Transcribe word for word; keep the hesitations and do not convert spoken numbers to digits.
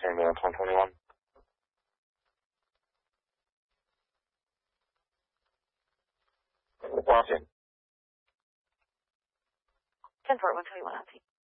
ambulance one twenty-one. Watching. ten four, one twenty-one, on scene.